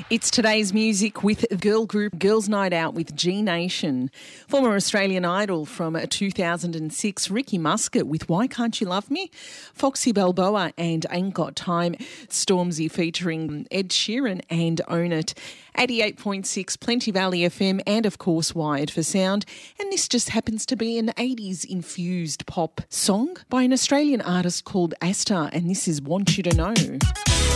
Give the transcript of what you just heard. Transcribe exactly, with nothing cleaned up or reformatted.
It's today's music with girl group Girls Night Out with G Nation. Former Australian Idol from two thousand six, Ricky Muscat with Why Can't You Love Me? Foxy Balboa and Ain't Got Time. Stormzy featuring Ed Sheeran and Own It. eighty-eight point six Plenty Valley F M and, of course, Wired for Sound. And this just happens to be an eighties-infused pop song by an Australian artist called Asta, and this is Want You to Know.